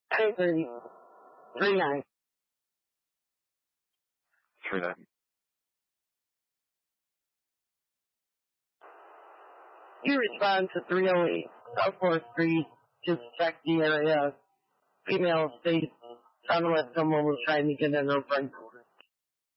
39. 39. You respond to 308 South 4th Street. Just check the area. Female state. Sounded like someone was trying to get in her front.